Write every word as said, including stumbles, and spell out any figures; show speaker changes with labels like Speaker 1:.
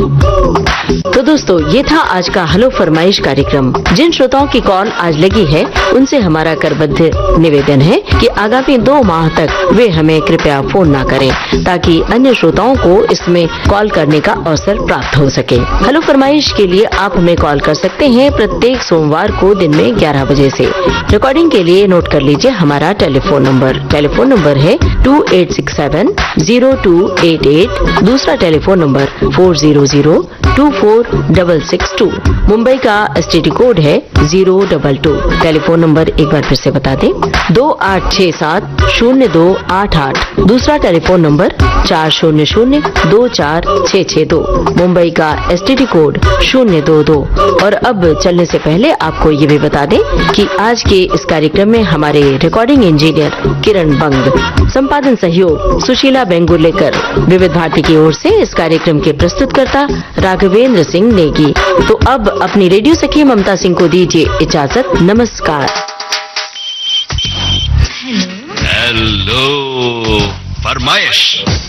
Speaker 1: तो दोस्तों, ये था आज का हेलो फरमाइश कार्यक्रम। जिन श्रोताओं की कॉल आज लगी है, उनसे हमारा करबद्ध निवेदन है कि आगामी दो माह तक वे हमें कृपया फोन ना करें, ताकि अन्य श्रोताओं को इसमें कॉल करने का अवसर प्राप्त हो सके। हेलो फरमाइश के लिए आप हमें कॉल कर सकते हैं प्रत्येक सोमवार को दिन में ग्यारह बजे से। रिकॉर्डिंग के लिए नोट कर लीजिए हमारा टेलीफोन नंबर। टेलीफोन नंबर है to eight six seven zero to eight eight. दूसरा telephone number four zero zero to four double six to. Mumbai का एसटीडी कोड है zero double two. Telephone number एक बार फिर से बता दें, दो आठ छह सात शून्य दो आठ आठ। दूसरा टेलीफोन नंबर चार शून्य शून्य दो चार छह छह दो। मुंबई का एसटीडी कोड शून्य दो दो। और अब चलने से पहले आपको ये भी बता दें कि आज के इस कार्यक्रम में हमारे रिकॉर्डिंग इंजीनियर किरण बंग, संपादन सहयोग सुशीला बेंगुलेकर, विविध भारती की ओर से इस कार्यक्रम के प्रस्तुतकर्ता राघवेंद्र सिंह नेगी। तो अब अपनी रेडियो सखी ममता सिंह को दीजिए इजाजत। नमस्कार।
Speaker 2: हेलो फरमाइश।